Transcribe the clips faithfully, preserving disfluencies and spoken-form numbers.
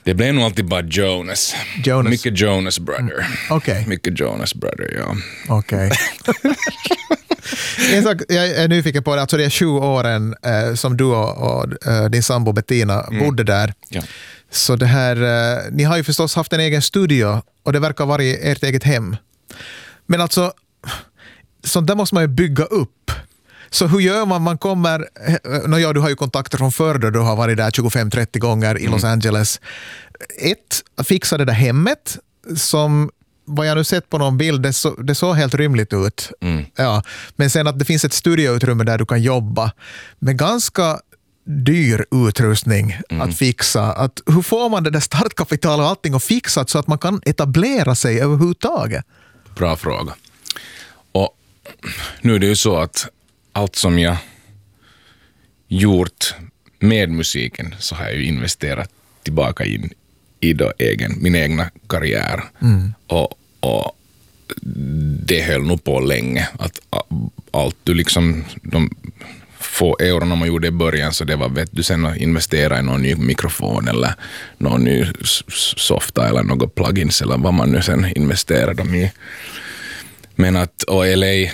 Det blev nog alltid bara Jonas. Jonas. Mycket Jonas Brother. Mm. Okej. Okay. Mycket Jonas Brother, ja. Okej. Okay. En sak jag är nyfiken på, alltså det är sju åren eh, som du och, och eh, din sambo Bettina mm. bodde där. Ja. Så det här, eh, ni har ju förstås haft en egen studio och det verkar vara ert eget hem. Men alltså, sånt där måste man ju bygga upp. Så hur gör man? Man kommer, no, ja, du har ju kontakter från förr då du har varit där tjugofem trettio gånger i mm. Los Angeles. Ett, fixa det där hemmet som vad jag nu sett på någon bild, det, så, det såg helt rymligt ut. Mm. Ja. Men sen att det finns ett studioutrymme där du kan jobba med ganska dyr utrustning mm. att fixa. Att, hur får man det där startkapital och allting och fixat så att man kan etablera sig överhuvudtaget? Bra fråga. Och nu är det ju så att allt som jag gjort med musiken så har jag ju investerat tillbaka in i då egen, min egna karriär. Mm. Och, och det höll nog på länge. Att allt du liksom, de få eurona man gjorde i början, så det var, vet du, sen att investera i någon ny mikrofon eller någon ny softa eller något plugins eller vad man nu sen investerar dem i. Men att, och L A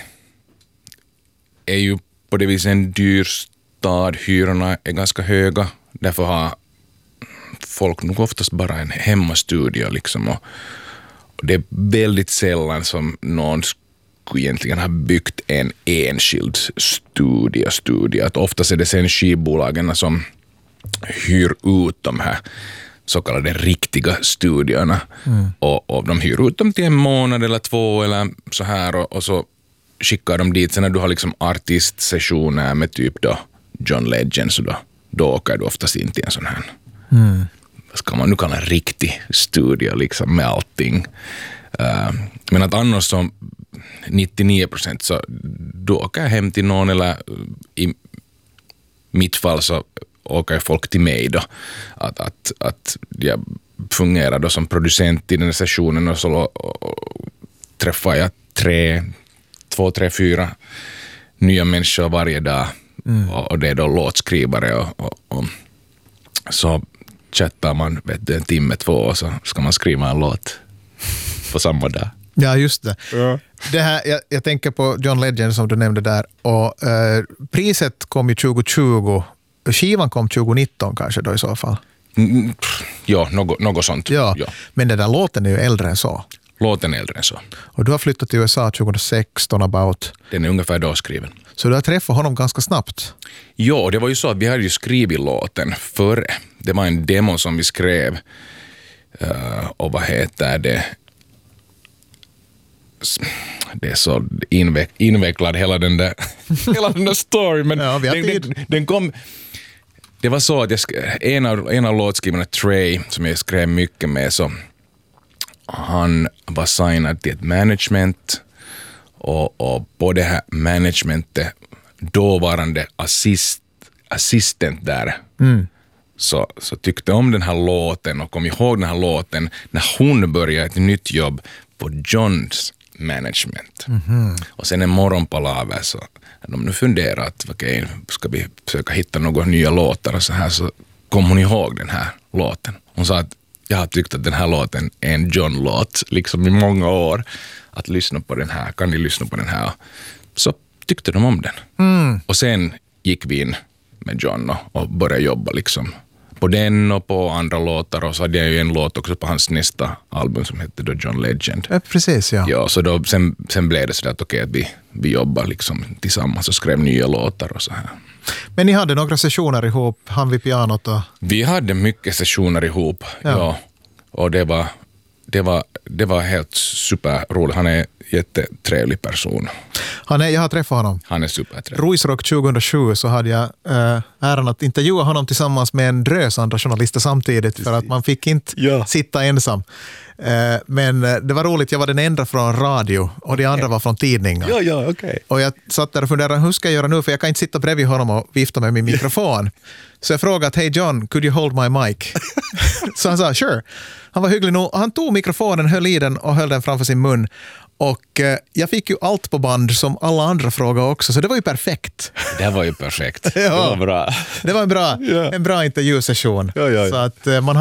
är ju på det viset en dyr stad, hyrorna är ganska höga, därför har folk nog oftast bara en hemmastudio liksom, och, och det är väldigt sällan som någon skulle egentligen ha byggt en enskild studio, studio. Att oftast är det sen skivbolagen som hyr ut de här så kallade riktiga studiorna mm. och, och de hyr ut dem till en månad eller två eller så här, och, och så skickar de dit. Sen när du har liksom artistsessioner med typ då John Legend, så då, då åker du oftast in till en sån här mm. vad ska man nu kalla en riktig studio liksom med allting. Uh, men att annars som nittionio procent så då åker jag hem till någon, eller i mitt fall så åker folk till mig då. Att, att, att jag fungerar då som producent i den här sessionen, och så och, och, träffar jag tre, två, tre, fyra nya människor varje dag. Mm. Och, och det är då låtskrivare och, och, och så chattar man, vet du, en timme, två, och så ska man skriva en låt på samma dag. Ja, just det. Ja. Det här, jag, jag tänker på John Legend som du nämnde där, och eh, priset kom ju tjugo tjugo, skivan kom tjugo nitton kanske då i så fall. Mm, ja, något, något sånt. Ja, ja, men den där låten är ju äldre än så. Låten är äldre än så. Och du har flyttat till U S A tjugohundrasexton about. Den är ungefär då skriven. Så du har träffat honom ganska snabbt? Ja, det var ju så att vi hade ju skrivit låten före. Det var en demo som vi skrev. Uh, och vad heter det? Det är så inveck, invecklad hela den där hela den där story, men ja, den, den, den kom. Det var så att jag skrev, en av, en av låtskrivarna, Trey, som jag skrev mycket med, så han var signad till ett management, och, och på det här managementet dåvarande assist, assistent där mm. så, så tyckte om den här låten och kom ihåg den här låten när hon började ett nytt jobb på Johns management. Mm-hmm. Och sen en morgonpalaver så de nu funderar att okej, ska vi försöka hitta några nya låtar och så här, så kom hon ihåg den här låten. Hon sa att jag har tyckt att den här låten är en John-låt liksom i många år. Att lyssna på den här, kan ni lyssna på den här? Så tyckte de om den. Mm. Och sen gick vi in med John och, och började jobba liksom på den och på andra låtar, och så hade jag ju en låt också på hans nästa album som hette då John Legend. Ja, precis, ja. Ja, så då, sen, sen blev det så att okej, att vi, vi jobbar liksom tillsammans och skrev nya låtar och så här. Men ni hade några sessioner ihop, han vid pianot och... Vi hade mycket sessioner ihop, ja. ja. Och det var, det var, det var helt superroligt. Han är en jättetrevlig person. Han är, jag har träffat honom. Han är supertrevlig. Ruisrock tjugohundrasju så hade jag äh, äran att intervjua honom tillsammans med en drös andra journalister samtidigt, för att man fick inte ja. sitta ensam. Äh, men äh, det var roligt, jag var den enda från radio och de andra var från tidningar. Ja, ja, okej. Okay. Och jag satt där och funderade, hur ska jag göra nu? För jag kan inte sitta bredvid honom och vifta med min mikrofon. Så jag frågade, hey John, could you hold my mic? Så han sa, sure. Han var hygglig nog. Han tog mikrofonen, höll i den och höll den framför sin mun. Och eh, jag fick ju allt på band som alla andra frågade också, så det var ju perfekt. Det var ju perfekt. Ja, det var bra. Det var en bra, ja. en bra intervjusession. Ja, ja, ja. Så att eh, man